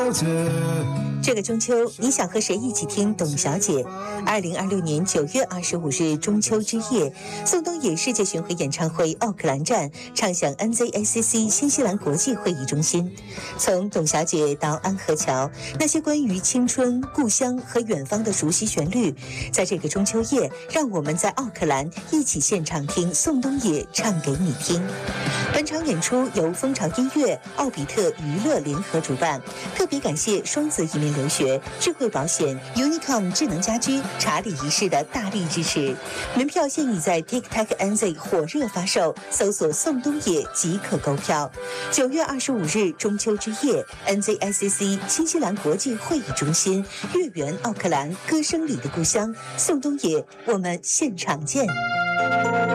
这个中秋，你想和谁一起听董小姐？2026年9月25日中秋之夜，宋冬野世界巡回演唱会奥克兰站唱响 NZACC 新西兰国际会议中心。从董小姐到安河桥，那些关于青春、故乡和远方的熟悉旋律，在这个中秋夜，让我们在奥克兰一起现场听宋冬野唱给你听。本场演出由蜂巢音乐、奥比特娱乐联合主办，特别感谢双子移民留学、智慧保险、Unicom 智能家居、查理一世的大力支持。门票现已在 TikTok NZ 火热发售，搜索宋冬野即可购票。9月25日中秋之夜 ，NZICC 新西兰国际会议中心，月圆奥克兰，歌声里的故乡，宋冬野，我们现场见。